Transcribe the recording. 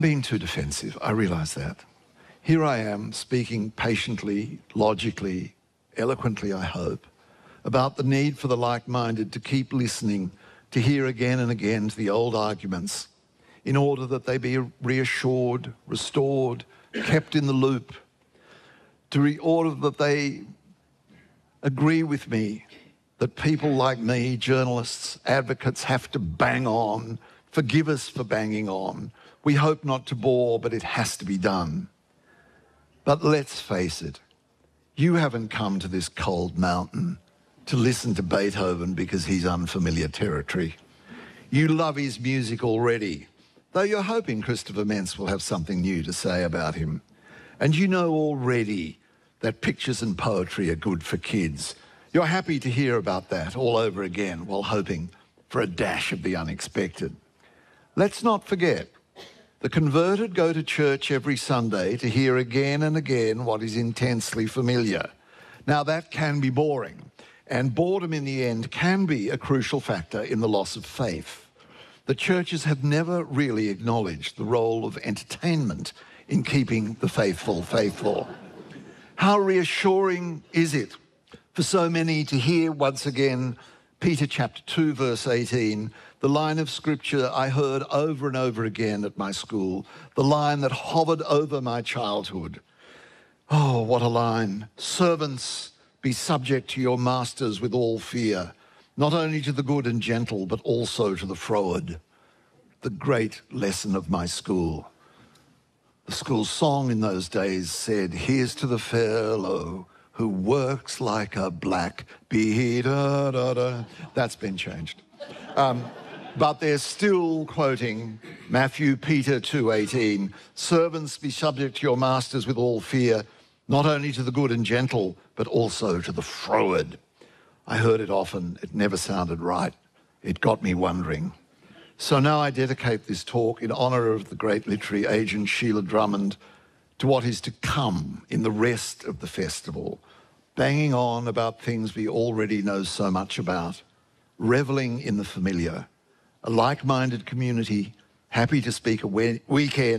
Being too defensive, I realise that. Here I am speaking patiently, logically, eloquently, I hope, about the need for the like-minded to keep listening, to hear again and again to the old arguments, in order that they be reassured, restored, kept in the loop, order that they agree with me that people like me, journalists, advocates, have to bang on. Forgive us for banging on. We hope not to bore, but it has to be done. But let's face it, you haven't come to this cold mountain to listen to Beethoven because he's unfamiliar territory. You love his music already, though you're hoping Christopher Mentz will have something new to say about him. And you know already that pictures and poetry are good for kids. You're happy to hear about that all over again while hoping for a dash of the unexpected. Let's not forget, the converted go to church every Sunday to hear again and again what is intensely familiar. Now that can be boring, and boredom in the end can be a crucial factor in the loss of faith. The churches have never really acknowledged the role of entertainment in keeping the faithful faithful. How reassuring is it for so many to hear once again Peter chapter 2, verse 18, the line of scripture I heard over and over again at my school, the line that hovered over my childhood. Oh, what a line. Servants, be subject to your masters with all fear, not only to the good and gentle, but also to the froward. The great lesson of my school. The school song in those days said, here's to the fellow who works like a black bee, da, da, da. That's been changed. But they're still quoting Matthew, Peter 2:18, servants be subject to your masters with all fear, not only to the good and gentle, but also to the froward. I heard it often. It never sounded right. It got me wondering. So now I dedicate this talk in honour of the great literary agent Sheila Drummond to what is to come in the rest of the festival, banging on about things we already know so much about, revelling in the familiar, a like-minded community happy to speak a weekend